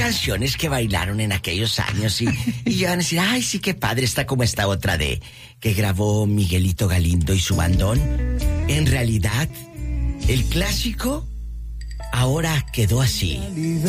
canciones que bailaron en aquellos años y van a decir, ay, sí, qué padre, está como esta otra de que grabó Miguelito Galindo y su bandón. En realidad, el clásico ahora quedó así.